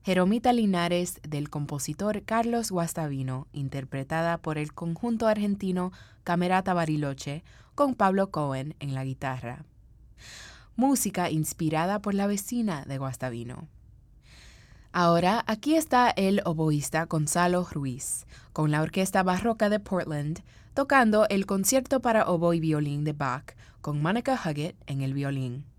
Jeromita Linares del compositor Carlos Guastavino, interpretada por el conjunto argentino Camerata Bariloche, con Pablo Cohen en la guitarra. Música inspirada por la vecina de Guastavino. Ahora, aquí está el oboísta Gonzalo Ruiz, con la Orquesta Barroca de Portland, tocando el concierto para oboe y violín de Bach, con Monica Huggett en el violín.